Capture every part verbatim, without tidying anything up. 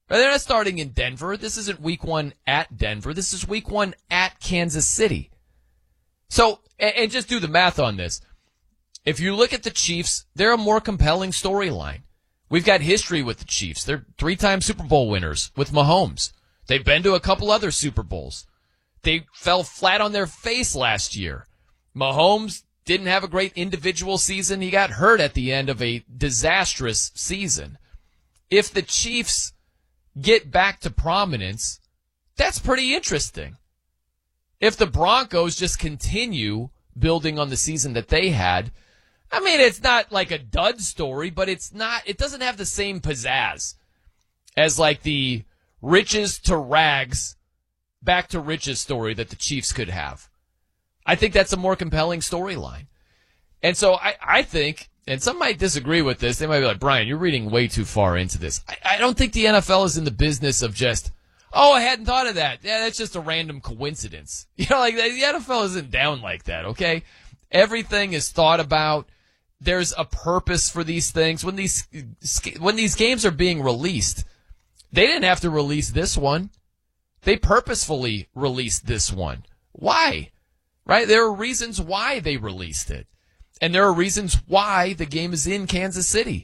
They're not starting in Denver. This isn't week one at Denver. This is week one at Kansas City. So, and, and just do the math on this. If you look at the Chiefs, they're a more compelling storyline. We've got history with the Chiefs. They're three-time Super Bowl winners with Mahomes. They've been to a couple other Super Bowls. They fell flat on their face last year. Mahomes didn't have a great individual season. He got hurt at the end of a disastrous season. If the Chiefs get back to prominence, that's pretty interesting. If the Broncos just continue building on the season that they had, I mean, it's not like a dud story, but it's not, it doesn't have the same pizzazz as like the riches to rags, back to riches story that the Chiefs could have. I think that's a more compelling storyline. And so I, I think, and some might disagree with this, they might be like, Brian, you're reading way too far into this. I, I don't think the N F L is in the business of just, oh, I hadn't thought of that. Yeah, that's just a random coincidence. You know, like the N F L isn't down like that, okay? Everything is thought about. There's a purpose for these things. When these when these games are being released, they didn't have to release this one. They purposefully released this one. Why? Right? There are reasons why they released it. And there are reasons why the game is in Kansas City.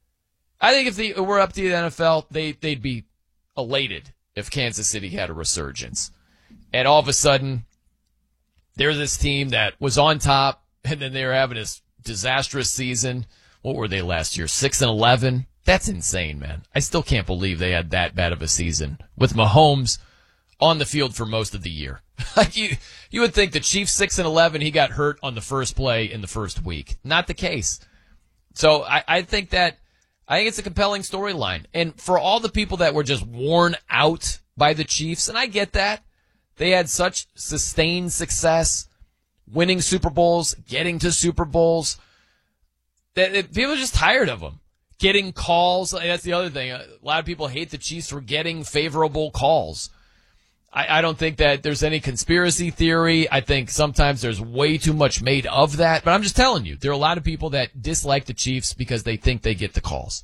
I think if they were up to the N F L, they, they'd be elated if Kansas City had a resurgence. And all of a sudden, they're this team that was on top, and then they were having this disastrous season. What were they last year? six and eleven? That's insane, man. I still can't believe they had that bad of a season with Mahomes on the field for most of the year. Like you, you would think the Chiefs six and eleven, he got hurt on the first play in the first week. Not the case. So I, I think that, I think it's a compelling storyline. And for all the people that were just worn out by the Chiefs, and I get that, they had such sustained success, winning Super Bowls, getting to Super Bowls, that that people are just tired of them. Getting calls, that's the other thing. A lot of people hate the Chiefs for getting favorable calls. I, I don't think that there's any conspiracy theory. I think sometimes there's way too much made of that. But I'm just telling you, there are a lot of people that dislike the Chiefs because they think they get the calls.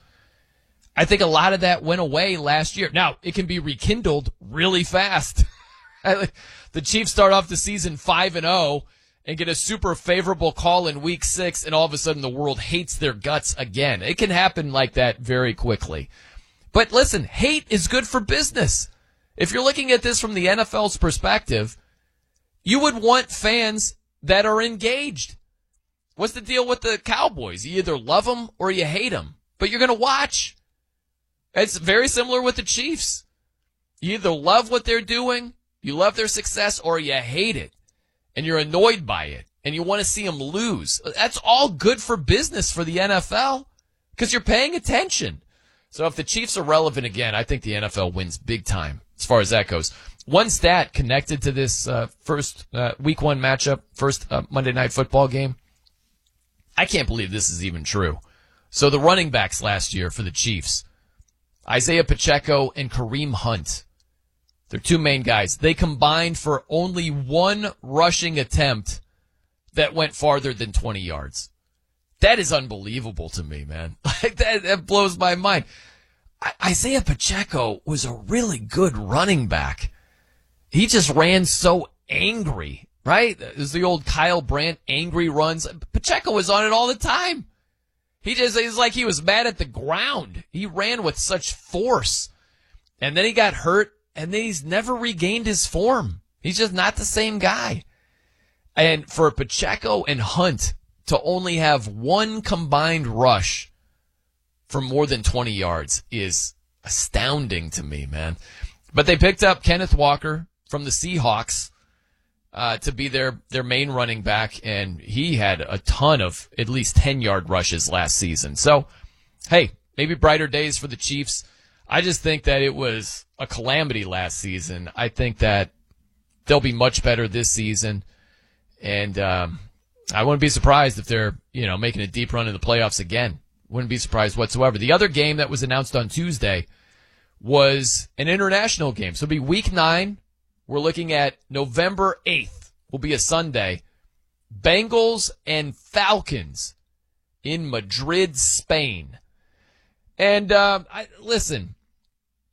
I think a lot of that went away last year. Now, it can be rekindled really fast. The Chiefs start off the season five and oh and get a super favorable call in week six, and all of a sudden the world hates their guts again. It can happen like that very quickly. But listen, hate is good for business. If you're looking at this from the N F L's perspective, you would want fans that are engaged. What's the deal with the Cowboys? You either love them or you hate them, but you're going to watch. It's very similar with the Chiefs. You either love what they're doing, you love their success, or you hate it, and you're annoyed by it, and you want to see them lose. That's all good for business for the N F L because you're paying attention. So if the Chiefs are relevant again, I think the N F L wins big time as far as that goes. One stat connected to this uh, first uh, week one matchup, first uh, Monday Night Football game. I can't believe this is even true. So the running backs last year for the Chiefs, Isaiah Pacheco and Kareem Hunt, they're two main guys. They combined for only one rushing attempt that went farther than twenty yards. That is unbelievable to me, man. Like that, that blows my mind. I, Isaiah Pacheco was a really good running back. He just ran so angry, right? It was the old Kyle Brandt angry runs. Pacheco was on it all the time. He just, he's like he was mad at the ground. He ran with such force. And then he got hurt, and then he's never regained his form. He's just not the same guy. And for Pacheco and Hunt to only have one combined rush for more than twenty yards is astounding to me, man. But they picked up Kenneth Walker from the Seahawks uh, to be their, their main running back, and he had a ton of at least ten-yard rushes last season. So, hey, maybe brighter days for the Chiefs. I just think that it was a calamity last season. I think that they'll be much better this season, and um, I wouldn't be surprised if they're, you know, making a deep run in the playoffs again. Wouldn't be surprised whatsoever. The other game that was announced on Tuesday was an international game. So it'll be week nine. We're looking at November eighth. Will be a Sunday. Bengals and Falcons in Madrid, Spain. And uh, I, listen,